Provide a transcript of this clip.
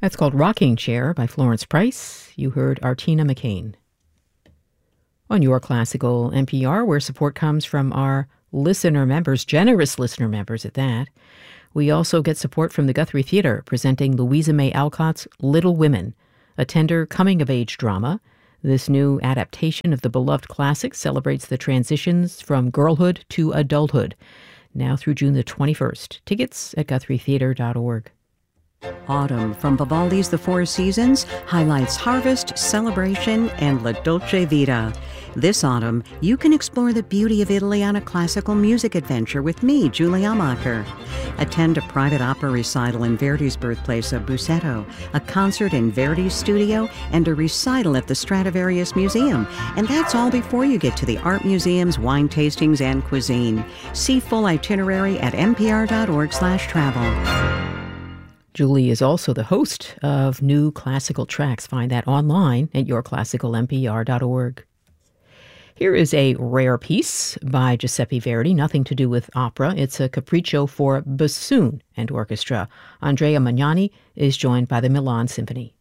That's called Rocking Chair by Florence Price. You heard Artina McCain. On Your Classical NPR, where support comes from our listener members, generous listener members at that. We also get support from the Guthrie Theater, presenting Louisa May Alcott's Little Women, a tender coming-of-age drama. This new adaptation of the beloved classic celebrates the transitions from girlhood to adulthood, now through June the 21st. Tickets at GuthrieTheater.org. Autumn from Vivaldi's The Four Seasons highlights harvest, celebration, and La Dolce Vita. This autumn, you can explore the beauty of Italy on a classical music adventure with me, Julie Amacher. Attend a private opera recital in Verdi's birthplace of Busseto, a concert in Verdi's studio, and a recital at the Stradivarius Museum. And that's all before you get to the art museums, wine tastings, and cuisine. See full itinerary at npr.org/travel. Julie is also the host of New Classical Tracks. Find that online at yourclassicalnpr.org. Here is a rare piece by Giuseppe Verdi, nothing to do with opera. It's a capriccio for bassoon and orchestra. Andrea Magnani is joined by the Milan Symphony.